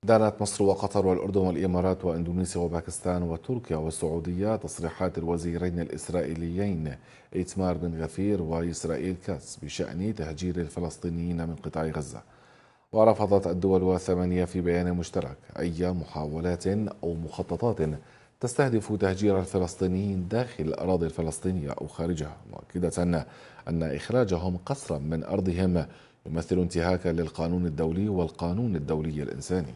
دانت مصر وقطر والأردن والإمارات وإندونيسيا وباكستان وتركيا والسعودية تصريحات الوزيرين الإسرائيليين إيتمار بن غفير وإسرائيل كاتس بشأن تهجير الفلسطينيين من قطاع غزة. ورفضت الدول الثمانية في بيان مشترك أي محاولات أو مخططات تستهدف تهجير الفلسطينيين داخل الأراضي الفلسطينية أو خارجها، مؤكدة أن إخراجهم قسرا من أرضهم يمثل انتهاكا للقانون الدولي والقانون الدولي الإنساني.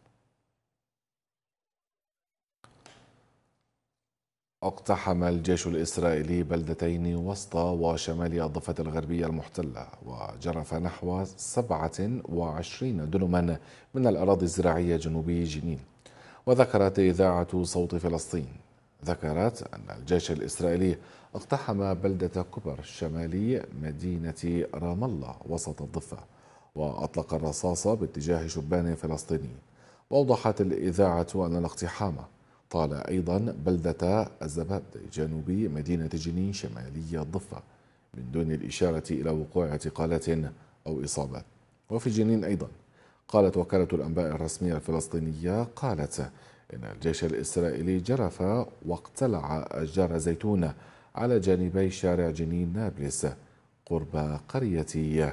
اقتحم الجيش الإسرائيلي بلدتين وسط وشمال الضفة الغربية المحتلة، وجرف نحو 27 دنما من الأراضي الزراعية جنوبي جنين. وذكرت إذاعة صوت فلسطين ذكرت أن الجيش الإسرائيلي اقتحم بلدة كبر شمالي مدينة رام الله وسط الضفة، وأطلق الرصاص باتجاه شبان فلسطيني. وأوضحت الإذاعة أن الاقتحام طال أيضا بلدة الزباد جنوبي مدينة جنين شمالي الضفة، من دون الإشارة إلى وقوع اعتقالات أو إصابات. وفي جنين أيضا قالت وكالة الأنباء الرسمية الفلسطينية إن الجيش الإسرائيلي جرف واقتلع أشجار زيتون على جانبي شارع جنين نابلس قرب قرية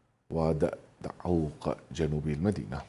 ودعوق جنوب المدينة.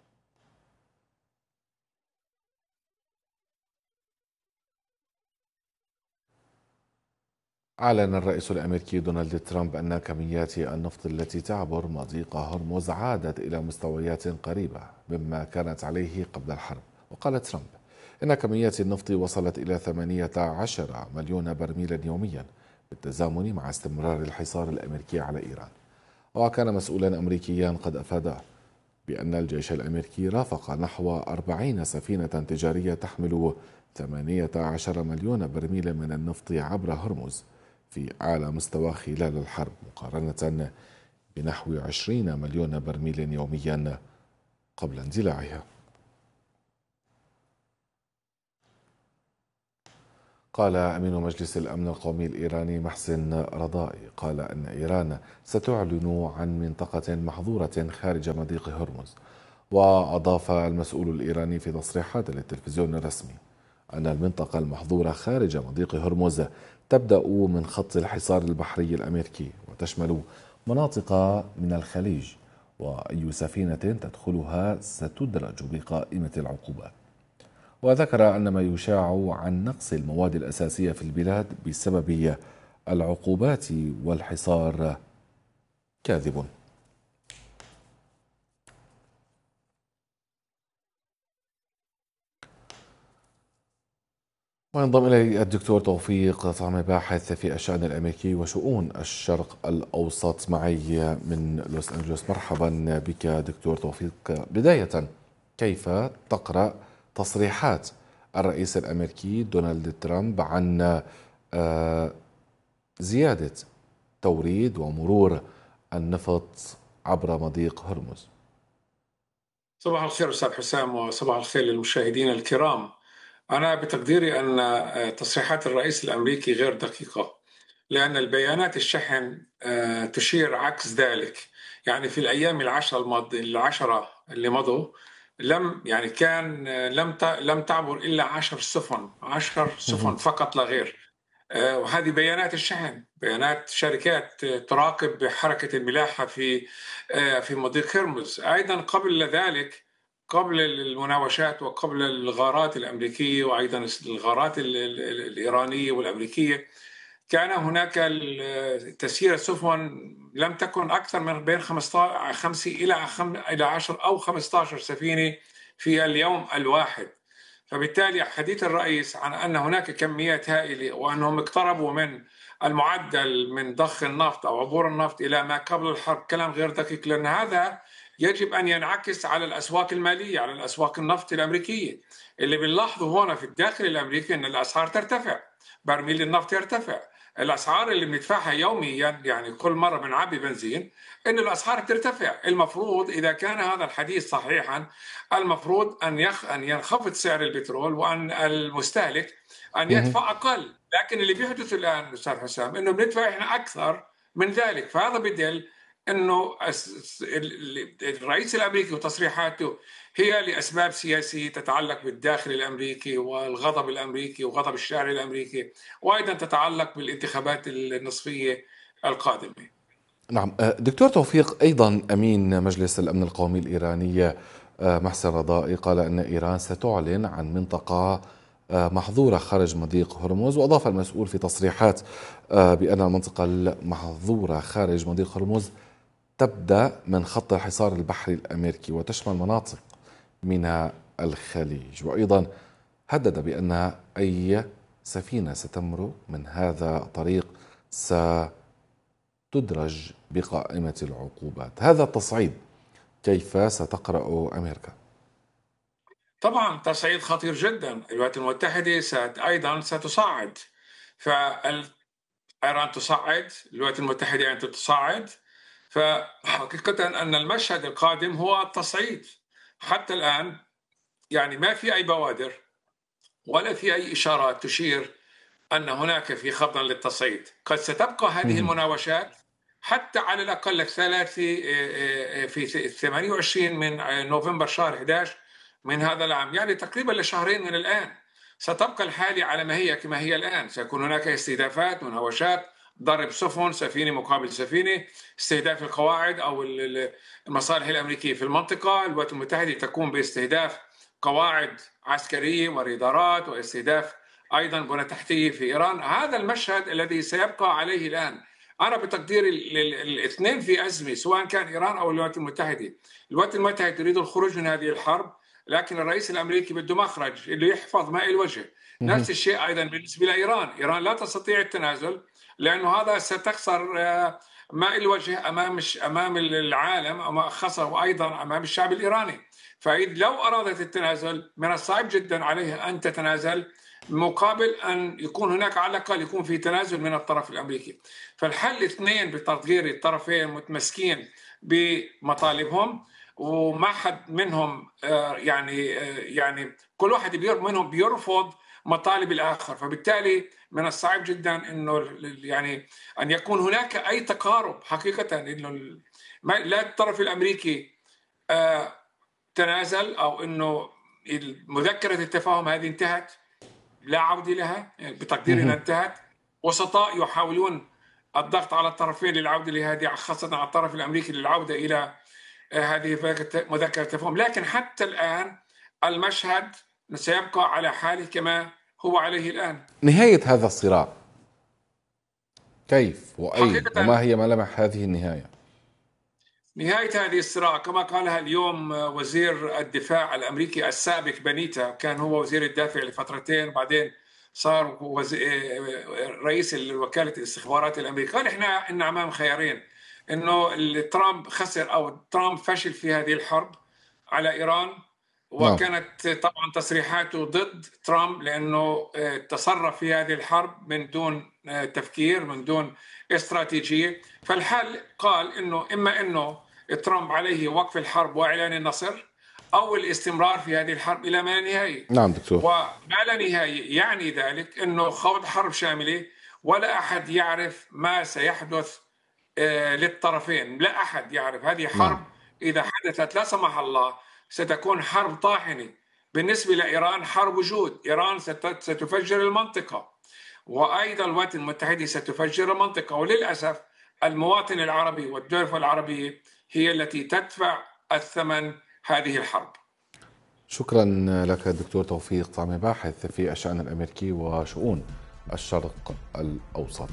أعلن الرئيس الأمريكي دونالد ترامب أن كميات النفط التي تعبر مضيق هرمز عادت إلى مستويات قريبة مما كانت عليه قبل الحرب. وقال ترامب إن كميات النفط وصلت إلى 18 مليون برميلا يوميا، بالتزامن مع استمرار الحصار الأمريكي على إيران. وكان مسؤولا أمريكيا قد أفاد بأن الجيش الأمريكي رافق نحو 40 سفينة تجارية تحمل 18 مليون برميل من النفط عبر هرمز في أعلى مستوى خلال الحرب، مقارنة بنحو 20 مليون برميل يوميا قبل اندلاعها. قال أمين مجلس الأمن القومي الإيراني محسن رضائي قال أن إيران ستعلن عن منطقة محظورة خارج مضيق هرمز. وأضاف المسؤول الإيراني في تصريحات للتلفزيون الرسمي أن المنطقة المحظورة خارج مضيق هرمز تبدأ من خط الحصار البحري الأمريكي وتشمل مناطق من الخليج، وأي سفينة تدخلها ستدرج بقائمة العقوبات. وذكر أن ما يشاع عن نقص المواد الأساسية في البلاد بسبب العقوبات والحصار كاذب. وينضم إلي الدكتور توفيق طعمي، باحث في الشأن الأمريكي وشؤون الشرق الأوسط معي من لوس أنجلوس. مرحبا بك دكتور توفيق. بداية، كيف تقرأ تصريحات الرئيس الأمريكي دونالد ترامب عن آه، زيادة توريد ومرور النفط عبر مضيق هرمز؟ صباح الخير أستاذ حسام، وصباح الخير للمشاهدين الكرام. أنا بتقديري أن تصريحات الرئيس الأمريكي غير دقيقة، لأن البيانات الشحن تشير عكس ذلك. يعني في الأيام العشرة اللي مضوا لم يعني كان لم تعبر إلا 10 سفن فقط لا غير. وهذه بيانات الشحن، بيانات شركات تراقب حركة الملاحة في مضيق هرمز. أيضا قبل ذلك، قبل المناوشات وقبل الغارات الأمريكية وأيضا الغارات الإيرانية والأمريكية، كان هناك تسيير السفن لم تكن أكثر من بين 5 إلى 10 أو 15 سفينة في اليوم الواحد. فبالتالي حديث الرئيس عن أن هناك كميات هائلة وأنهم اقتربوا من المعدل من ضخ النفط أو عبور النفط إلى ما قبل الحرب كلام غير دقيق، لأن هذا يجب أن ينعكس على الأسواق المالية، على الأسواق النفط الأمريكية. اللي بنلاحظه هنا في الداخل الأمريكي أن الأسعار ترتفع، برميل النفط يرتفع، الأسعار اللي بندفعها يوميا، يعني كل مرة بنعبي بنزين أن الأسعار ترتفع. المفروض إذا كان هذا الحديث صحيحا، المفروض أن ينخفض سعر البترول وأن المستهلك أن يدفع أقل. لكن اللي بيحدث الآن أستاذ حسام أنه بندفع إحنا أكثر من ذلك. فهذا بدل أنه الرئيس الأمريكي وتصريحاته هي لأسباب سياسية تتعلق بالداخل الأمريكي والغضب الأمريكي وغضب الشارع الأمريكي، وأيضا تتعلق بالانتخابات النصفية القادمة. نعم. دكتور توفيق، أيضا أمين مجلس الأمن القومي الإيراني محسن رضائي قال أن إيران ستعلن عن منطقة محظورة خارج مضيق هرمز، وأضاف المسؤول في تصريحات بأن المنطقة المحظورة خارج مضيق هرمز تبدأ من خط الحصار البحري الأمريكي وتشمل مناطق من الخليج، وأيضا هدد بأن أي سفينة ستمر من هذا الطريق ستدرج بقائمة العقوبات. هذا التصعيد كيف ستقرأ أمريكا؟ طبعا تصعيد خطير جدا. الولايات المتحدة أيضا ستصعد، فإيران تصعد، الولايات المتحدة أيضا تصعد، فحقيقة أن المشهد القادم هو التصعيد. حتى الآن يعني ما في أي بوادر ولا في أي إشارات تشير أن هناك في خطة للتصعيد. قد ستبقى هذه المناوشات حتى على الأقل في 28 من نوفمبر شهر 11 من هذا العام، يعني تقريبا لشهرين من الآن. ستبقى الحالة على ما هي كما هي الآن. سيكون هناك استهدافات، مناوشات، ضرب سفن، سفينة مقابل سفينة، استهداف القواعد أو المصالح الأمريكية في المنطقة. الولايات المتحدة تقوم باستهداف قواعد عسكرية ورادارات واستهداف أيضا بنى تحتية في إيران. هذا المشهد الذي سيبقى عليه الآن. أنا بتقديري الاثنين في أزمة، سواء كان إيران أو الولايات المتحدة. الولايات المتحدة تريد الخروج من هذه الحرب، لكن الرئيس الأمريكي بده مخرج اللي يحفظ ماء الوجه. نفس الشيء أيضا بالنسبة لإيران. إيران لا تستطيع التنازل، لأنه هذا ستخسر ماء الوجه أمام العالم، خاصة وأيضا أمام الشعب الإيراني. فإذا لو أرادت التنازل من الصعب جدا عليها أن تتنازل مقابل أن يكون هناك على الأقل يكون في تنازل من الطرف الأمريكي. فالحل اثنين بتغيير الطرفين متمسكين بمطالبهم، وما حد منهم يعني كل واحد منهم بيرفض مطالب الآخر. فبالتالي من الصعب جدا أنه يعني أن يكون هناك أي تقارب حقيقة، إنه لا الطرف الأمريكي تنازل أو أنه مذكرة التفاهم هذه انتهت لا عودة لها، بتقديرنا انتهت. وسطاء يحاولون الضغط على الطرفين للعودة لهذه، خاصة على الطرف الأمريكي للعودة إلى هذه مذكرة التفاهم. لكن حتى الآن المشهد سيبقى على حاله كما هو عليه الآن. نهاية هذا الصراع كيف وأين وما حقيقة هي ملامح هذه النهاية؟ نهاية هذه الصراع كما قالها اليوم وزير الدفاع الأمريكي السابق بنيتا، كان هو وزير الدفاع لفترتين بعدين صار رئيس وكالة الاستخبارات الأمريكية. قال إحنا أمام خيارين، إنه ترامب خسر أو ترامب فشل في هذه الحرب على إيران. نعم. وكانت طبعا تصريحاته ضد ترامب لأنه تصرف في هذه الحرب من دون تفكير، من دون استراتيجية. فالحل قال إنه إما إنه ترامب عليه وقف الحرب وإعلان النصر، أو الاستمرار في هذه الحرب إلى ما لا نهاية. نعم دكتور. وما لا نهاية يعني ذلك أنه خوض حرب شاملة، ولا أحد يعرف ما سيحدث للطرفين. لا أحد يعرف. هذه حرب إذا حدثت لا سمح الله ستكون حرب طاحنة. بالنسبة لإيران حرب وجود. إيران ستفجر المنطقة، وأيضا الولايات المتحدة ستفجر المنطقة. وللأسف المواطن العربي والدول العربية هي التي تدفع الثمن هذه الحرب. شكرا لك دكتور توفيق طعمي، باحث في الشأن الأمريكي وشؤون الشرق الأوسط.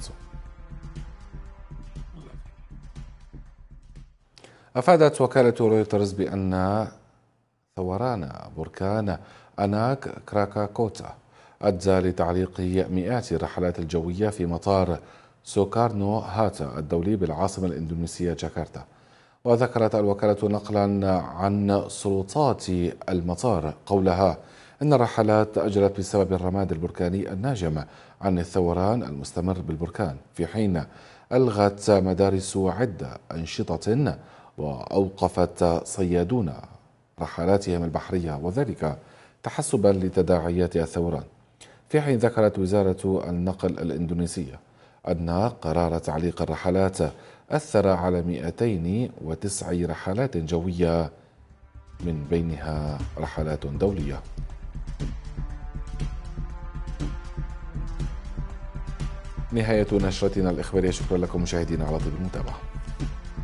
أفادت وكالة رويترز بأن ثوران بركان أناك كراكاكوتا أدى لتعليق مئات الرحلات الجوية في مطار سوكارنو هاتا الدولي بالعاصمة الإندونيسية جاكرتا. وذكرت الوكالة نقلا عن سلطات المطار قولها إن الرحلات أجرت بسبب الرماد البركاني الناجم عن الثوران المستمر بالبركان، في حين ألغت مدارس عدة أنشطة وأوقفت صيادون رحلاتهم البحرية، وذلك تحسبا لتداعيات الثوران. في حين ذكرت وزارة النقل الإندونيسية أن قرار تعليق الرحلات أثر على 209 رحلات جوية من بينها رحلات دولية. نهاية نشرتنا الإخبارية، شكرا لكم مشاهدينا على طيب المتابعة.